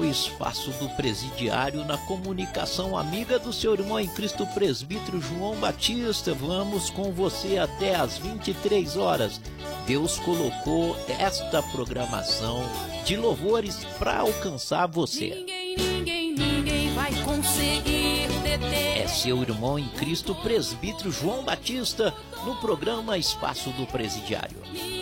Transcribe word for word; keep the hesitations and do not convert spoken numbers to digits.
Espaço do Presidiário na comunicação amiga do seu irmão em Cristo, presbítero João Batista. Vamos com você até às vinte e três horas. Deus colocou esta programação de louvores para alcançar você. Ninguém, ninguém, ninguém vai conseguir deter. É seu irmão em Cristo, presbítero João Batista, no programa Espaço do Presidiário.